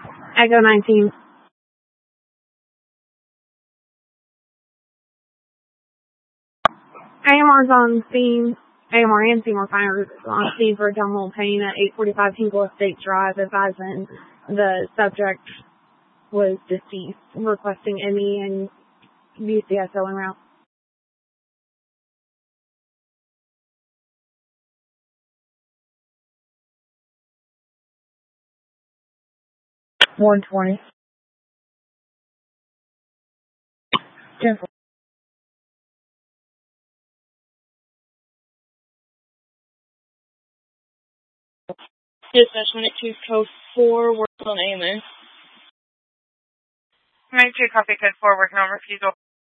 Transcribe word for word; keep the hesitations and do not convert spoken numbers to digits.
Echo nineteen. A M R's on scene. A M R and Seymour Fire on scene for abdominal pain at eight forty-five Hinkle Estates Drive, advising the subject was deceased, requesting M E and U C S O en route. one twenty. Jennifer. Dispatch minute two code four, work on A M A. Minute two, copy code four, working on refusal.